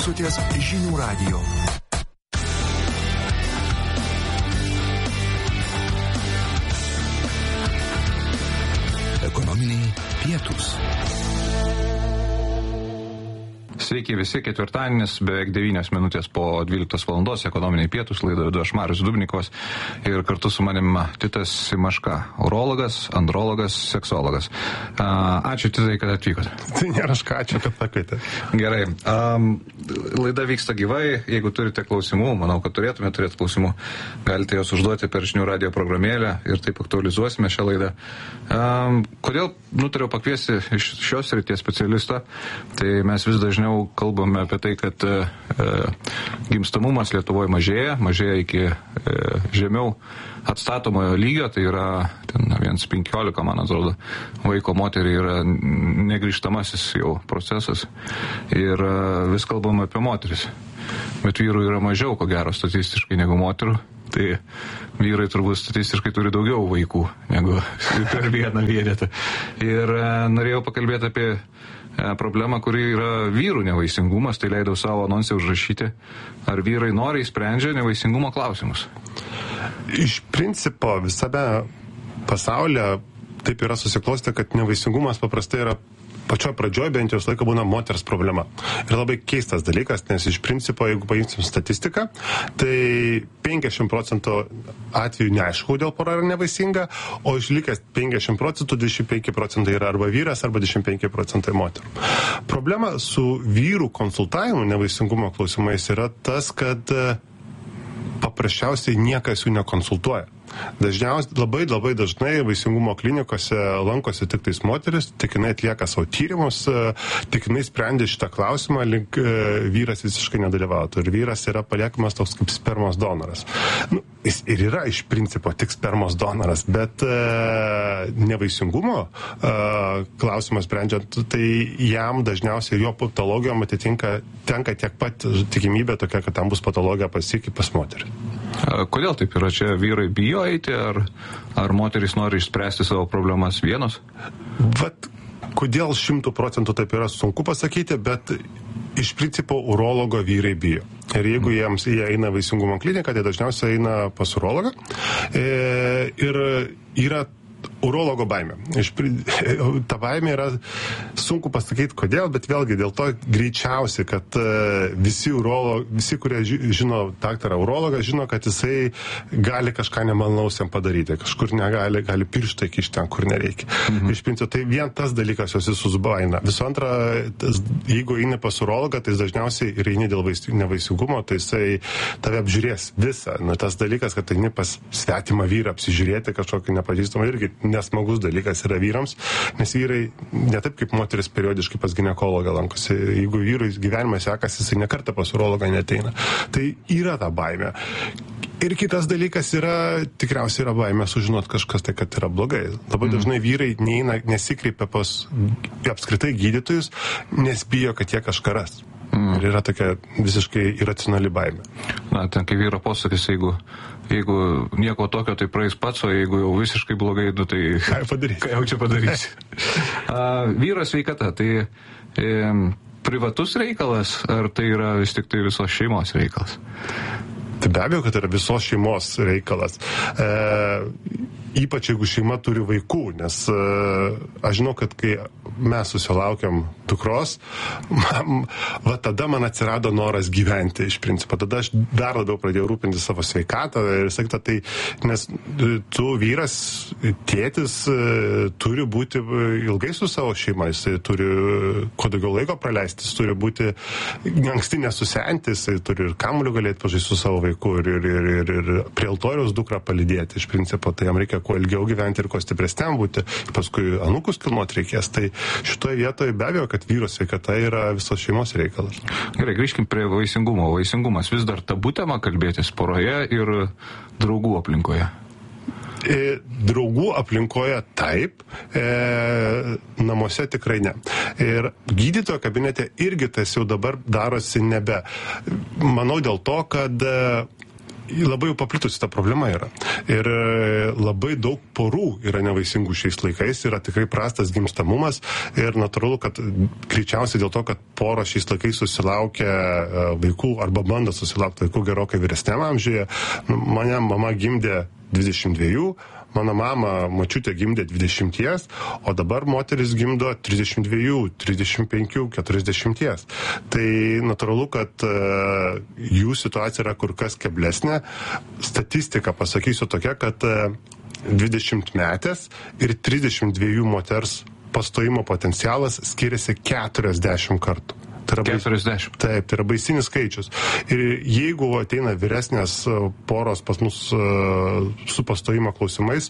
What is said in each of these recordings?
Klausotės Žinių radijo. Ekonominiai pietūs. Sveiki visi, ketvirtadienis, beveik 9 minutės po 12 valandos, ekonominiai pietūs, laidą vedu aš Marius Dubnikovas ir kartu su manim Titas Simaška, urologas, andrologas, seksologas. Ačiū Titai, kad atvykote. Tai nėra ačiū, kad pakvietė. Gerai, laida vyksta gyvai, jeigu turite klausimų, manau, kad turėtumėte turėti klausimų, galite juos užduoti per Žinių radijo programėlę ir taip aktualizuosime šią laidą. Kodėl nutariau pakviesti iš šios srities specialistą, tai mes vis dažniau kalbame apie tai, kad gimstamumas Lietuvoje mažėja iki žemiau atstatomojo lygio, tai yra 1,15, man atrodo, vaiko moteriai yra negrįžtamasis jau procesas ir vis kalbame apie moteris, bet vyrų yra mažiau, ko gero, statistiškai negu moterų. Tai vyrai turbūt statistiškai turi daugiau vaikų negu per vieną vienetą. Ir norėjau pakalbėti apie problemą, kuri yra vyrų nevaisingumas, tai leidau savo anonsę užrašyti. Ar vyrai noriai sprendžia nevaisingumo klausimus? Iš principo visame pasaulyje taip yra susiklostę, kad nevaisingumas paprastai yra pačioj pradžioj bent jau visą laiką būna moters problema. Ir labai keistas dalykas, nes iš principo, jeigu paimsim statistiką, tai 50% atvejų neaišku, dėl pora yra nevaisinga, o išlikęs 50%, 25% yra arba vyras, arba 25% moterų. Problema su vyrų konsultavimu nevaisingumo klausimais yra tas, kad paprasčiausiai niekas jų nekonsultuoja. Dažniausiai, labai dažnai vaisingumo klinikose lankosi tik tais moteris, tik jinai atlieka savo tyrimus, tik jinai sprendė šitą klausimą, link vyras visiškai nedalyvautų. Ir vyras yra paliekamas toks kaip spermos donoras. Jis ir yra iš principo tik spermos donoras, bet nevaisingumo klausimas sprendžiant, tai jam dažniausiai jo patologijom tenka tiek pat tikimybė tokia, kad tam bus patologija kaip pas moterį. Kodėl taip yra? Čia vyrai bijo eiti, ar moterys nori išspręsti savo problemas vienos? Kodėl 100% taip yra sunku pasakyti, bet iš principo urologo vyrai bijo. Ir jeigu jie eina vaisingumo kliniką, tai dažniausiai eina pas urologą. Ir yra urologo baimė. Ta baimė yra sunku pasakyti kodėl, bet vėlgi dėl to greičiausiai, kad visi, kurie žino daktarą urologą, žino, kad jisai gali kažką nemalonaus jam padaryti, kažkur gali pirštą įkišti ten, kur nereikia. Iš principo, tai vien tas dalykas jos visus baina. Visų antra, jeigu eini pas urologą, tai dažniausiai ir eini dėl nevaisingumo, tai jisai tave apžiūrės visą. Tas dalykas, kad eini pas svetimą vyrą apsižiūrėti kažkokį nepažįstamą, irgi nesmagus dalykas yra vyrams, nes vyrai ne taip kaip moteris periodiškai pas ginekologą lankosi. Jeigu vyrui gyvenime sekasi, jisai nekartą pas urologą neteina. Tai yra ta baimė. Ir kitas dalykas tikriausiai yra baimė sužinot kažkas tai, kad yra blogai. Labai dažnai vyrai nesikreipia pas apskritai gydytojus, nes bijo, kad jie kažką ras. Ir yra tokia visiškai iracionali baimė. Ten kai vyro posakis, jeigu nieko tokio, tai praeis pats, o jeigu jau visiškai blogai, tai ką jau čia padarysi? Vyro sveikata, tai privatus reikalas, ar tai yra vis tik tai visos šeimos reikalas? Tai be abejo, kad yra visos šeimos reikalas. Ypač jeigu šeima turi vaikų, nes aš žinau, kad kai mes susilaukiam dukros, tada man atsirado noras gyventi iš principo. Tada aš dar labiau pradėjau rūpinti savo sveikatą ir sakyti, tai, nes tu vyras, tėtis turi būti ilgai su savo šeima, jis turi kuo daugiau laiko praleisti, jis turi būti anksti nesusenti, jis turi ir kamuoliu galėti pažaisti su savo vaiku ir prie altoriaus dukrą palydėti iš principo, tai jam reikia kuo ilgiau gyventi ir kuo stipresniam būti, paskui anūkus kilnot reikės. Tai šitoje vietoje be abejo, kad vyro sveikata yra visos šeimos reikalas. Gerai, grįžkim prie vaisingumo. Vaisingumas vis dar tabu tema kalbėtis poroje ir draugų aplinkoje. Draugų aplinkoje taip, namuose tikrai ne. Ir gydytojo kabinete irgi tas jau dabar darosi nebe. Manau dėl to, kad labai jau paplitusi ta problema yra. Ir labai daug porų yra nevaisingų šiais laikais, yra tikrai prastas gimstamumas ir natūralu, kad greičiausiai dėl to, kad poros šiais laikais susilaukia vaikų arba bando susilaukti vaikų gerokai vyresniam amžiuje. Mane mama gimdė 22, mano mama močiutė gimdė 20, o dabar moteris gimdo 32, 35, 40. Tai natūralu, kad jų situacija yra kur kas keblesnė. Statistika, pasakysiu tokia, kad 20 metės ir 32 moters pastojimo potencialas skiriasi 40 kartų. 40. Taip, tai yra baisinis skaičius. Ir jeigu ateina vyresnės poros pas mus su pastojimo klausimais,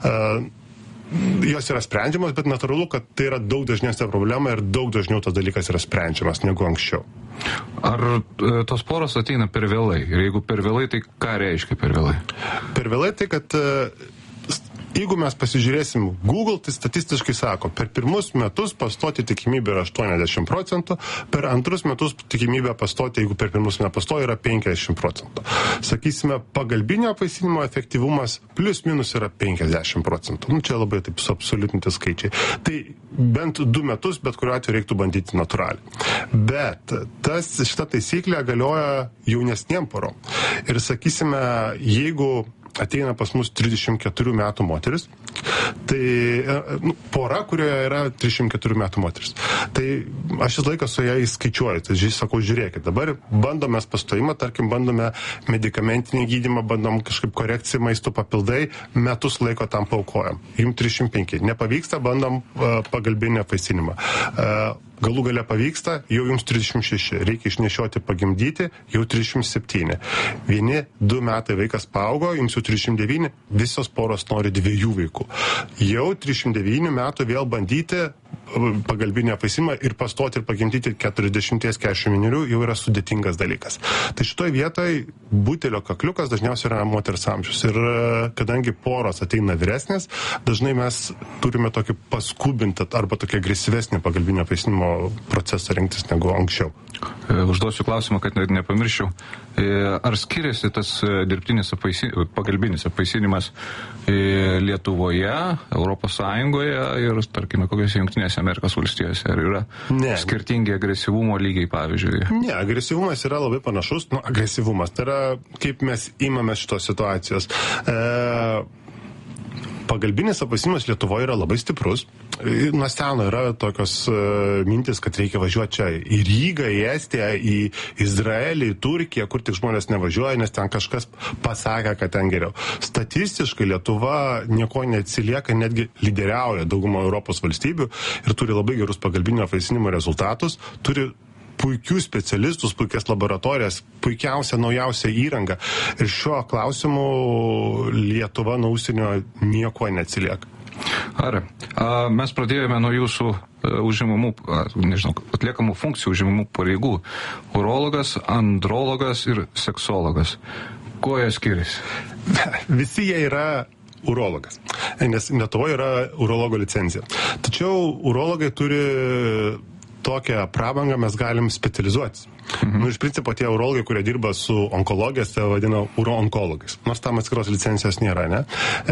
jos yra sprendžiamas, bet natūralu, kad tai yra daug dažnesnė problema ir daug dažniau tas dalykas yra sprendžiamas negu anksčiau. Ar tos poros ateina per vėlai? Ir jeigu per vėlai, tai ką reiškia per vėlai? Per vėlai tai, kad jeigu mes pasižiūrėsim Google, tai statistiškai sako, per pirmus metus pastoti tikimybė yra 80%, per antrus metus tikimybė pastoti, jeigu per pirmus nepastoja, yra 50%. Sakysime, pagalbinio apvaisinimo efektyvumas plius minus yra 50%. Čia labai taip suabsoliutinti skaičiai. Tai bent 2 metus, bet kuriuo atveju reiktų bandyti natūraliai. Bet šita taisyklė galioja jaunesniem porom. Ir sakysime, jeigu ateina pas mus 34 metų moteris, tai pora, kurioje yra 34 metų moteris. Tai aš šis laikas su ją įskaičiuoju, tai sakau, žiūrėkit, dabar bandome pastojimą, tarkim, bandome medikamentinį gydymą, bandom kažkaip korekciją maisto papildai, metus laiko tam paaukojam. Jums 35. Nepavyksta, bandom pagalbinį apvaisinimą. Galų gale pavyksta, jau jums 36, reikia išnešioti, pagimdyti, jau 37. 1-2 metai vaikas paaugo, jums jau 39, visos poros nori 2 vaikų. Jau 39 metų vėl bandyti pagalbinį apvaisinimą ir pastoti ir pagimdyti 40-41 jau yra sudėtingas dalykas. Tai šitoje vietoje butelio kakliukas dažniausiai yra moters amžius. Ir kadangi poros ateina vyresnės, dažnai mes turime tokį paskubintą arba tokį agresyvesnį pagalbinio apvaisinimo procesą rinktis negu anksčiau. Užduosiu klausimą, kad nepamirščiau. Ar skiriasi tas dirbtinis pagalbinis apvaisinimas Lietuvoje, Europos Sąjungoje ir, tarkime, kokiose Jungtinėse Amerikos valstijose? Ar yra skirtingi agresyvumo lygiai, pavyzdžiui? Ne, agresyvumas yra labai panašus. Agresyvumas, tai yra kaip mes imame šitos situacijos. Pagalbinis apvaisinimas Lietuvoje yra labai stiprus. Nuo seno yra tokios mintis, kad reikia važiuoti čia į Rygą, į Estiją, į Izraelį, į Turkiją, kur tik žmonės nevažiuoja, nes ten kažkas pasakė, kad ten geriau. Statistiškai Lietuva nieko neatsilieka, netgi lyderiauja daugumą Europos valstybių ir turi labai gerus pagalbinio apvaisinimo rezultatus, turi puikių specialistus, puikias laboratorijas, puikiausią, naujausią įrangą. Ir šiuo klausimu Lietuva nuo užsienio nieko neatsilieka. Ar mes pradėjome nuo jūsų užimamų, atliekamų funkcijų užimamų pareigų. Urologas, andrologas ir seksologas. Kuo jie skiriasi? Visi jie yra urologas, nes Lietuvoje yra urologo licencija. Tačiau urologai turi tokią prabangą, mes galim specializuotis. Iš principo tie urologai, kurie dirba su onkologija, tai vadina uroonkologais. Nors tam atskiros licencijos nėra, ne?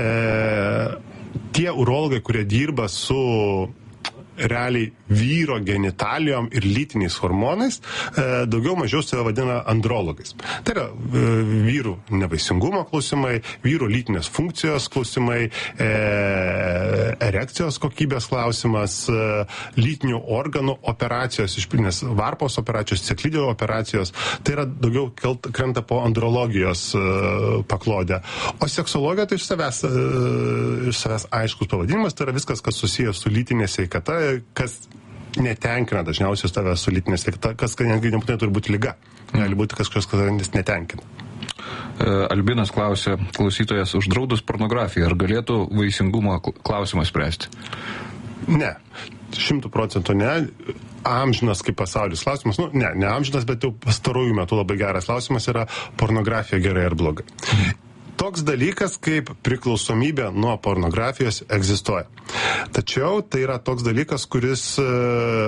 Tie urologai, kurie dirba su realiai vyro genitalijom ir lytiniais hormonais, daugiau mažiau save vadina andrologais. Tai yra vyrų nevaisingumo klausimai, vyrų lytinės funkcijos klausimai, erekcijos kokybės klausimas, lytinių organų operacijos, išpilnės varpos operacijos, ciklidėjo operacijos. Tai yra daugiau krenta po andrologijos paklodę. O seksologija tai iš savęs aiškus pavadinimas, tai yra viskas, kas susijęs su lytinė sveikata, kas netenkina dažniausiai tave su lytinė sveikata, kas netgi nebūtinai turi būti liga. Gali būti kažkas, kas netenkina. Albinas klausė, klausytojas, uždraudus pornografiją, ar galėtų vaisingumo klausimą spręsti? Ne, 100% ne. Amžinas kaip pasaulis klausimas, ne amžinas, bet jau pastarųjų metų labai geras klausimas yra pornografija gerai ar blogai. Toks dalykas kaip priklausomybė nuo pornografijos egzistuoja. Tačiau tai yra toks dalykas, kuris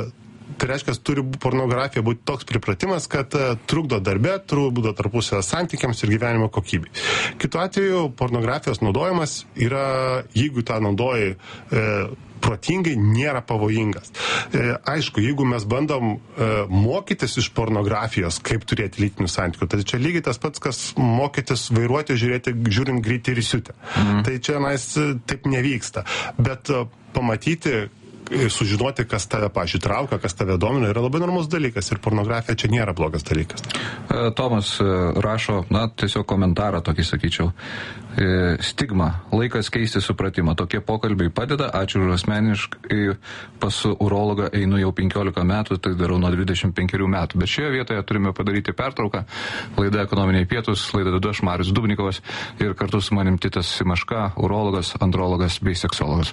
Tai reiškia, turi pornografija būti toks pripratimas, kad trukdo darbe, trukdo tarpusavio santykiams ir gyvenimo kokybei. Kitu atveju pornografijos naudojimas yra, jeigu tą naudoji protingai, nėra pavojingas. Aišku, jeigu mes bandom mokytis iš pornografijos, kaip turėti lytinių santykių, tai čia lygiai tas pats, kas mokytis vairuoti, žiūrint greitį ir įsiutę. Tai čia taip nevyksta. Bet pamatyti, sužinoti, kas tave, pavyzdžiui, traukia, kas tave domina, yra labai normalus dalykas ir pornografija čia nėra blogas dalykas. Tomas rašo, tiesiog komentarą tokį sakyčiau. Stigma, laikas keisti supratimą. Tokie pokalbiai padeda, ačiū už asmeniškai, pas urologą einu jau 15 metų, tai darau nuo 25 metų. Bet šioje vietoje turime padaryti pertrauką. Laida Ekonominiai pietūs, laida vedu aš, Marius Dubnikovas, ir kartu su manim Titas Simaška, urologas, andrologas bei seksologas.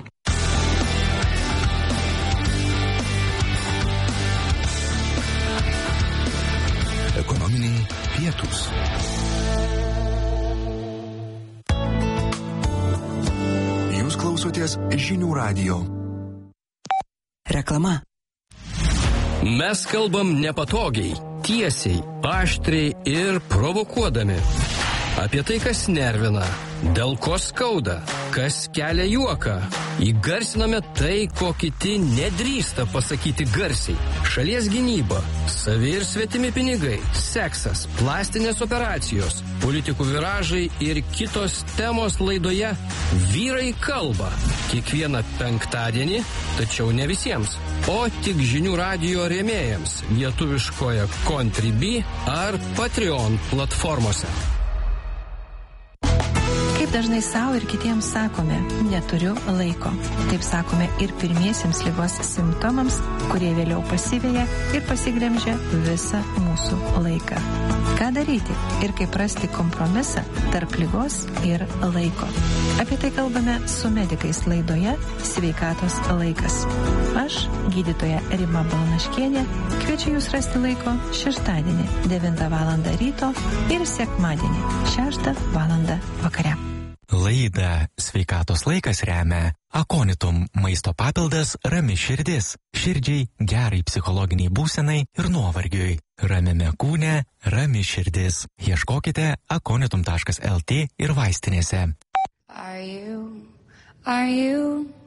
Ekonominiai pietūs. Jūs klausotės Žinių radijo. Reklama. Mes kalbam nepatogiai, tiesiai, aštriai ir provokuodami. Apie tai, kas nervina, dėl ko skauda, kas kelia juoką. Įgarsiname tai, ko kiti nedrįsta pasakyti garsiai. Šalies gynyba, savi ir svetimi pinigai, seksas, plastinės operacijos, politikų viražai ir kitos temos laidoje Vyrai kalba. Kiekvieną penktadienį, tačiau ne visiems, o tik Žinių radijo rėmėjams lietuviškoje Contribui ar Patreon platformose. Dažnai savo ir kitiems sakome, neturiu laiko. Taip sakome ir pirmiesiems ligos simptomams, kurie vėliau pasiveja ir pasigremžia visą mūsų laiką. Ką daryti ir kaip rasti kompromisą tarp ligos ir laiko? Apie tai kalbame su medikais laidoje Sveikatos laikas. Aš, gydytoja Rima Balnaškienė, kviečiu jūs rasti laiko šeštadienį 9 val. Ryto ir sekmadienį 6 val. Vakare. Laidą Sveikatos laikas remia Akonitum maisto papildas Rami širdis. Širdžiai, gerai psichologiniai būsenai ir nuovargiui. Ramiame kūne, rami širdis. Ieškokite akonitum.lt ir vaistinėse. Are you